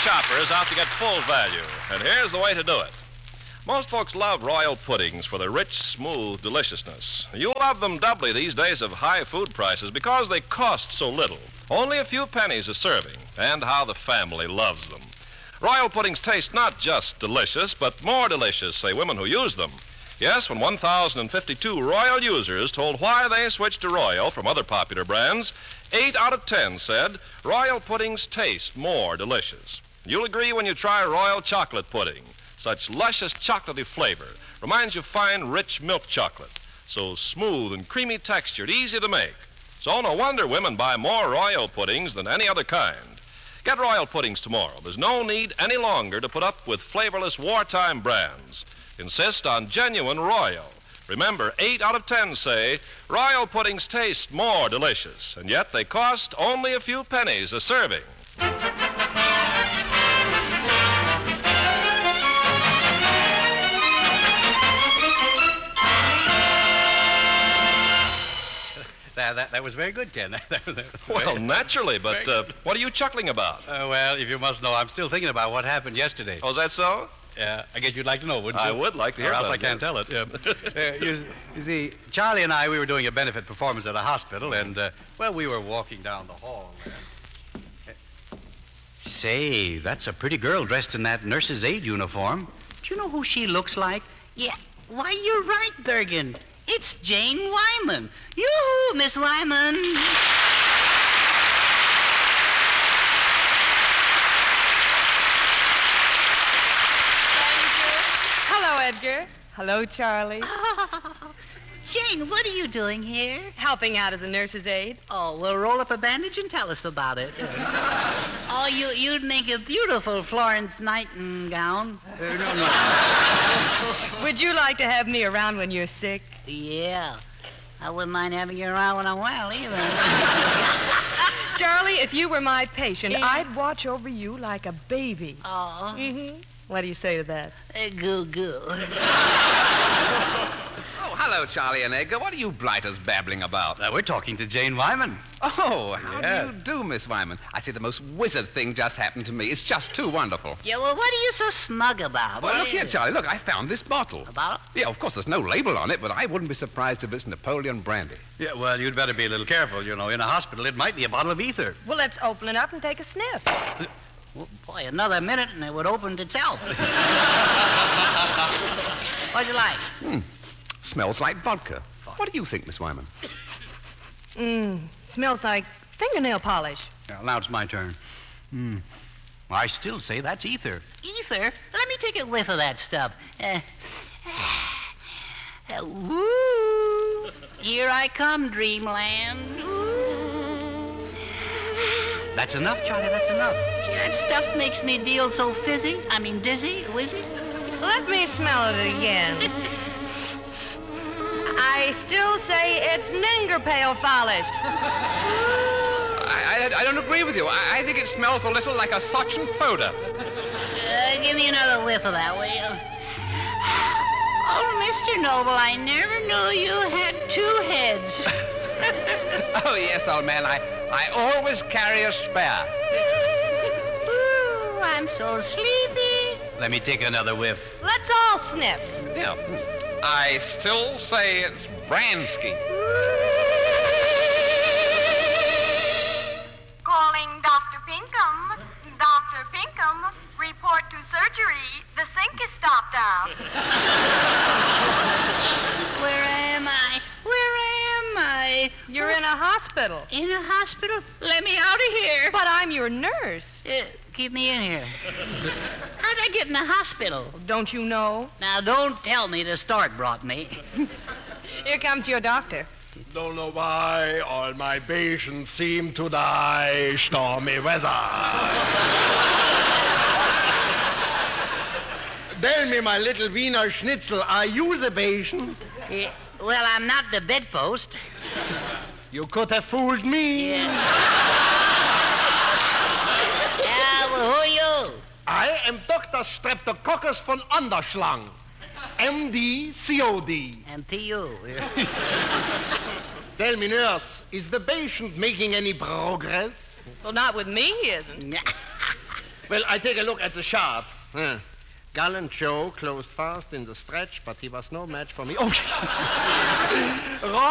shopper is out to get full value, and here's the way to do it. Most folks love Royal puddings for their rich, smooth deliciousness. You love them doubly these days of high food prices because they cost so little. Only a few pennies a serving, and how the family loves them. Royal puddings taste not just delicious, but more delicious, say women who use them. Yes, when 1,052 Royal users told why they switched to Royal from other popular brands, 8 out of 10 said Royal puddings taste more delicious. You'll agree when you try Royal chocolate pudding. Such luscious chocolatey flavor reminds you of fine, rich milk chocolate. So smooth and creamy textured, easy to make. So no wonder women buy more Royal puddings than any other kind. Get Royal puddings tomorrow. There's no need any longer to put up with flavorless wartime brands. Insist on genuine Royal. Remember, 8 out of 10 say Royal puddings taste more delicious, and yet they cost only a few pennies a serving. That was very good, Ken. Well, naturally, but what are you chuckling about? Well, if you must know, I'm still thinking about what happened yesterday. Oh, is that so? Yeah, I guess you'd like to know, wouldn't you? I would like to hear or else about I can't tell it. You see, Charlie and I, we were doing a benefit performance at a hospital, and, we were walking down the hall. Say, that's a pretty girl dressed in that nurse's aide uniform. Do you know who she looks like? Yeah, why, you're right, Bergen. It's Jane Wyman. Yoo-hoo, Miss Wyman. Hello, Edgar. Hello, Charlie. Jane, what are you doing here? Helping out as a nurse's aide. Oh, well, roll up a bandage and tell us about it. Oh, you'd make a beautiful Florence Nightingale. No. Would you like to have me around when you're sick? Yeah. I wouldn't mind having you around when I'm well, either. Charlie, if you were my patient, yeah, I'd watch over you like a baby. Oh. Mm-hmm. What do you say to that? Goo. Oh, hello, Charlie and Edgar. What are you blighters babbling about? We're talking to Jane Wyman. Oh, how do you do, Miss Wyman? I see the most wizard thing just happened to me. It's just too wonderful. Yeah, well, what are you so smug about? Well, look here, Charlie. Look, I found this bottle. A bottle? Yeah, of course, there's no label on it, but I wouldn't be surprised if it's Napoleon brandy. Yeah, well, you'd better be a little careful. You know, in a hospital, it might be a bottle of ether. Well, let's open it up and take a sniff. Well, boy, another minute and it would open itself. What'd you like? Smells like vodka. What do you think, Miss Wyman? Smells like fingernail polish. Now it's my turn. I still say that's ether. Ether? Let me take a whiff of that stuff. Woo! Here I come, dreamland. That's enough, Charlie, that's enough. That stuff makes me feel so dizzy, wizzy. Let me smell it again. I still say it's Ningerpail polish. I don't agree with you. I think it smells a little like a Sachin Foda. Give me another whiff of that, will you? Oh, Mr. Noble, I never knew you had two heads. Oh, yes, old man. I always carry a spare. Ooh, I'm so sleepy. Let me take another whiff. Let's all sniff. Yeah. I still say it's Bransky. Calling Dr. Pinkham. Dr. Pinkham, report to surgery. The sink is stopped out. Where am I? You're in a hospital. In a hospital? Let me out of here. But I'm your nurse. Keep me in here. How'd I get in a hospital? Don't you know? Now, don't tell me the stork brought me. Here comes your doctor. Don't know why all my patients seem to die stormy weather. Tell me, my little Wiener Schnitzel, are you the patient? Well, I'm not the bedpost. You could have fooled me. Yeah, well, who are you? I am Dr. Streptococcus von Anderschlang, MD, COD. And P.U. Tell me, nurse, is the patient making any progress? Well, not with me, he isn't. Well, I take a look at the chart. Gallant Joe closed fast in the stretch, but he was no match for me. Oh,